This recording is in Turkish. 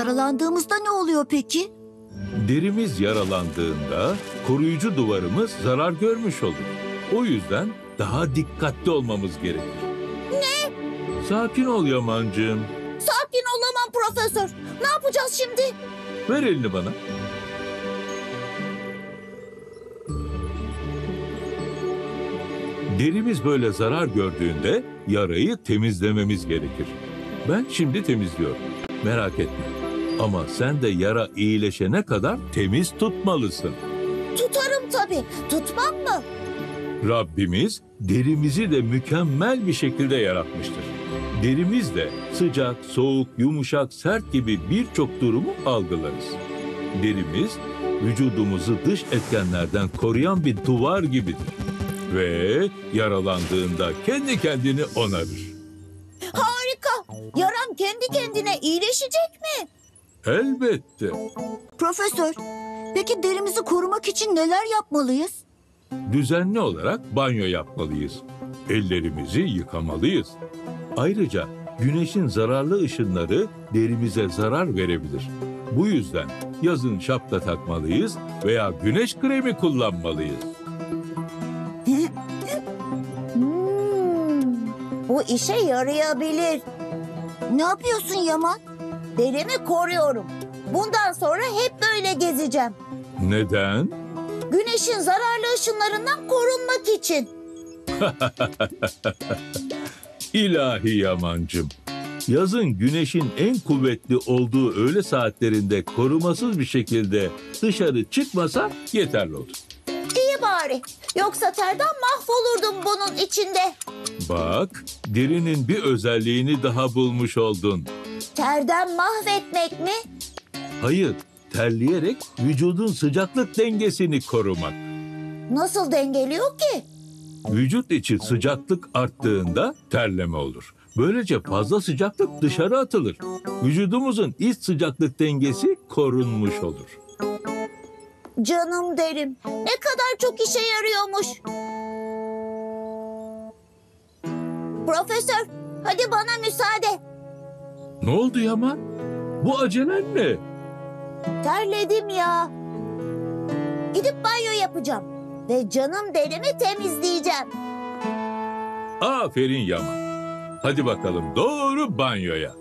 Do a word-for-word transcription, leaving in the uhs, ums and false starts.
Yaralandığımızda ne oluyor peki? Derimiz yaralandığında koruyucu duvarımız zarar görmüş olur. O yüzden daha dikkatli olmamız gerekir. Ne? Sakin ol Yamancığım. Sakin olamam profesör. Ne yapacağız şimdi? Ver elini bana. Derimiz böyle zarar gördüğünde yarayı temizlememiz gerekir. Ben şimdi temizliyorum. Merak etme. Ama sen de yara iyileşene kadar temiz tutmalısın. Tutarım tabii. Tutmam mı? Rabbimiz derimizi de mükemmel bir şekilde yaratmıştır. Derimiz de sıcak, soğuk, yumuşak, sert gibi birçok durumu algılarız. Derimiz vücudumuzu dış etkenlerden koruyan bir duvar gibidir. Ve yaralandığında kendi kendini onarır. Harika. Yaram kendi kendine iyileşecek mi? Elbette. Profesör, peki derimizi korumak için neler yapmalıyız? Düzenli olarak banyo yapmalıyız. Ellerimizi yıkamalıyız. Ayrıca güneşin zararlı ışınları derimize zarar verebilir. Bu yüzden yazın şapka takmalıyız veya güneş kremi kullanmalıyız. Hmm, bu işe yarayabilir. Ne yapıyorsun Yaman? Derimi koruyorum. Bundan sonra hep böyle gezeceğim. Neden? Güneşin zararlı ışınlarından korunmak için. İlahi Yamancım. Yazın güneşin en kuvvetli olduğu öğle saatlerinde korumasız bir şekilde dışarı çıkmasa yeterli olur. İyi bari. Yoksa terden mahvolurdum bunun içinde. Bak, derinin bir özelliğini daha bulmuş oldun. Terden mahvetmek mi? Hayır, terleyerek vücudun sıcaklık dengesini korumak. Nasıl dengeliyor ki? Vücut içi sıcaklık arttığında terleme olur. Böylece fazla sıcaklık dışarı atılır. Vücudumuzun iç sıcaklık dengesi korunmuş olur. Canım derim. Ne kadar çok işe yarıyormuş. Profesör, hadi bana müsaade. Ne oldu Yaman? Bu acelen ne? Terledim ya. Gidip banyo yapacağım. Ve canım derimi temizleyeceğim. Aferin Yaman. Hadi bakalım doğru banyoya.